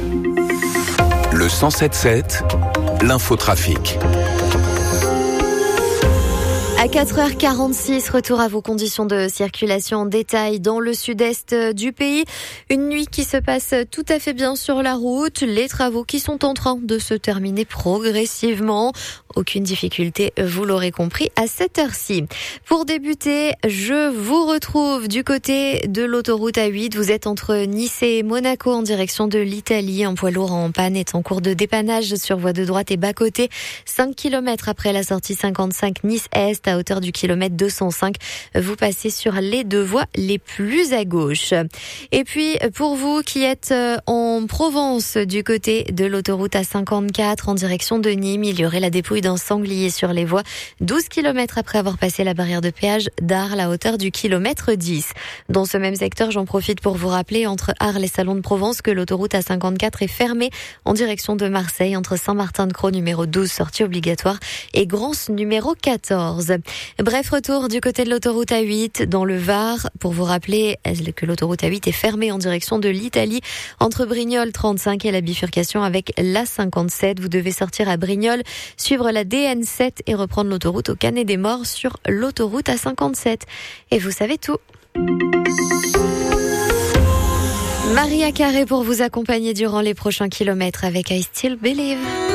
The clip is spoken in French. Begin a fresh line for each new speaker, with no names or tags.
Le 107.7, l'infotrafic.
À 4h46, retour à vos conditions de circulation en détail dans le sud-est du pays. Une nuit qui se passe tout à fait bien sur la route. Les travaux qui sont en train de se terminer progressivement. Aucune difficulté, vous l'aurez compris, à cette heure-ci. Pour débuter, je vous retrouve du côté de l'autoroute A8. Vous êtes entre Nice et Monaco en direction de l'Italie. Un poids lourd en panne est en cours de dépannage sur voie de droite et bas-côté. 5 km après la sortie 55 Nice-Est à hauteur du kilomètre 205. Vous passez sur les deux voies les plus à gauche. Et puis, pour vous qui êtes en Provence du côté de l'autoroute A54 en direction de Nîmes, il y aurait la dépouille d'un sanglier sur les voies 12 km après avoir passé la barrière de péage d'Arles à hauteur du kilomètre 10. Dans ce même secteur, j'en profite pour vous rappeler entre Arles et Salon de Provence que l'autoroute A54 est fermée en direction de Marseille entre Saint-Martin-de-Crau numéro 12 sortie obligatoire et Grance numéro 14. Bref, retour du côté de l'autoroute A8 dans le Var pour vous rappeler que l'autoroute A8 est fermée en direction de l'Italie entre Brignoles 35 et la bifurcation avec la 57. Vous devez sortir à Brignoles, suivre la DN7 et reprendre l'autoroute au Canet des Morts sur l'autoroute A57. Et vous savez tout. Maria Carré pour vous accompagner durant les prochains kilomètres avec I Still Believe.